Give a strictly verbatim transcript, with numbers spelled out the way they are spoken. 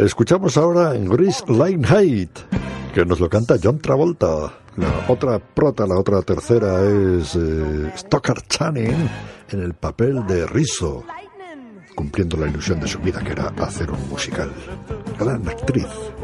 Escuchamos ahora en Grease Linehead, que nos lo canta John Travolta. La otra prota, la otra tercera es eh, Stockard Channing en el papel de Rizzo, cumpliendo la ilusión de su vida, que era hacer un musical. Gran actriz.